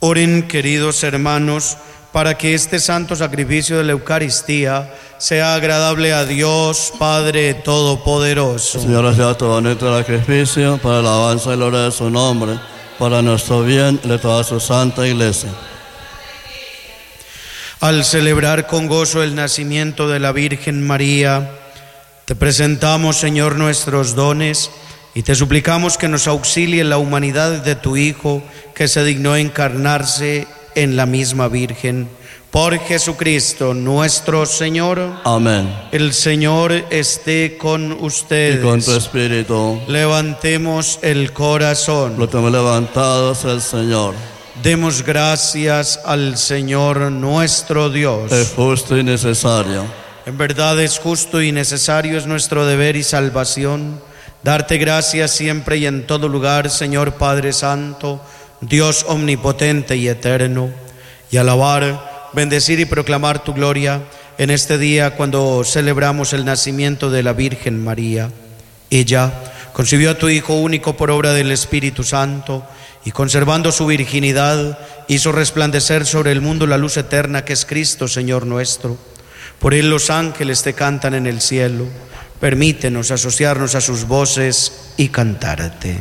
Oren, queridos hermanos, para que este santo sacrificio de la Eucaristía sea agradable a Dios, Padre Todopoderoso. Señor, sea todo nuestro sacrificio para la alabanza y gloria de su nombre, para nuestro bien y de toda su santa Iglesia. Al celebrar con gozo el nacimiento de la Virgen María, te presentamos, Señor, nuestros dones y te suplicamos que nos auxilie la humanidad de tu Hijo, que se dignó encarnarse en la misma Virgen. Por Jesucristo nuestro Señor. Amén. El Señor esté con ustedes. Y con tu espíritu. Levantemos el corazón. Lo tenemos levantado hacia el Señor. Demos gracias al Señor nuestro Dios. Es justo y necesario. En verdad es justo y necesario, es nuestro deber y salvación, darte gracias siempre y en todo lugar, Señor Padre Santo, Dios omnipotente y eterno, y alabar, bendecir y proclamar tu gloria en este día cuando celebramos el nacimiento de la Virgen María. Ella concibió a tu Hijo único por obra del Espíritu Santo y, conservando su virginidad, hizo resplandecer sobre el mundo la luz eterna que es Cristo, Señor nuestro. Por él los ángeles te cantan en el cielo. Permítenos asociarnos a sus voces y cantarte.